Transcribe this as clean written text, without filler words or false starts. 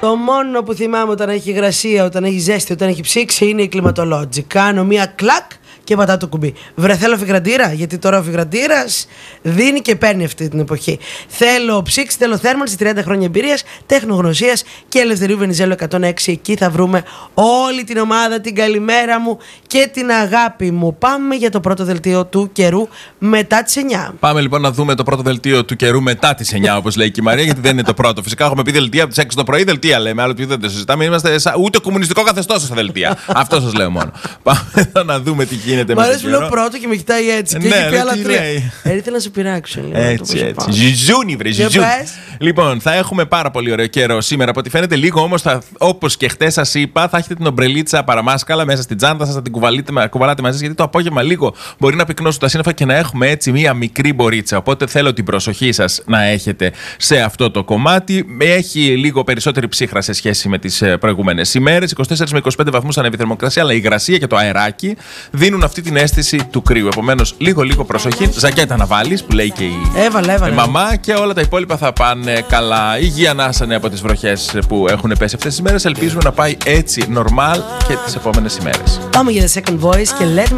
Το μόνο που θυμάμαι όταν έχει υγρασία, όταν έχει ζέστη, όταν έχει ψήξη είναι η κλιματολόγη. Κάνω μία κλακ και πατάω το κουμπί. Βρε, θέλω φυγραντήρα, γιατί τώρα ο φυγραντήρας δίνει και παίρνει αυτή την εποχή. Θέλω ψήξη, θέλω θέρμανση, 30 χρόνια εμπειρίας, τεχνογνωσίας και Ελευθερίου Βενιζέλου 106. Εκεί θα βρούμε όλη την ομάδα, την καλημέρα μου και την αγάπη μου. Πάμε για το πρώτο δελτίο του καιρού μετά τις 9. Πάμε λοιπόν να δούμε το πρώτο δελτίο του καιρού μετά τις 9, όπως λέει και η Μαρία, γιατί δεν είναι το πρώτο. Φυσικά έχουμε πει δελτία από τις 6 το πρωί, δελτία λέμε, άλλο δεν το συζητάμε. Είμαστε ούτε κομμουνιστικό καθεστώς στα δελτία. Αυτό σας λέω μόνο. Πάμε να δούμε τι γίνεται. Μ' αρέσει που λέω πρώτο και με κοιτάει έτσι. Και έχει πει άλλα τρία. Ήθελα να σε πειράξω. Έτσι. Ζιζούνι, βρε, ζιζούνι. Λοιπόν, θα έχουμε πάρα πολύ ωραίο καιρό σήμερα. Από ό,τι φαίνεται, λίγο όμως, όπως και χτες σας είπα, θα έχετε την ομπρελίτσα παραμάσκαλα μέσα στην τσάντα σας, θα την κουβαλάτε μαζί σας, γιατί το απόγευμα λίγο μπορεί να πυκνώσουν τα σύννεφα και να έχουμε έτσι μία μικρή μπορίτσα. Οπότε θέλω την προσοχή σας να έχετε σε αυτό το κομμάτι. Έχει λίγο περισσότερη ψύχρα σε σχέση με τις προηγούμενες ημέρες. 24 με 25 βαθμούς ανέβει η θερμοκρασία, αλλά η υγρασία και το αεράκι δίνουν αυτή την αίσθηση του κρύου. Επομένως, λίγο προσοχή. Ζακέτα να βάλεις, που λέει και η μαμά, και όλα τα υπόλοιπα θα πάνε καλά. Υγεία να άσανε από τις βροχές που έχουν πέσει αυτές τις μέρες. Ελπίζουμε να πάει έτσι normal και τις επόμενες ημέρες. Πάμε για The Second Voice και Let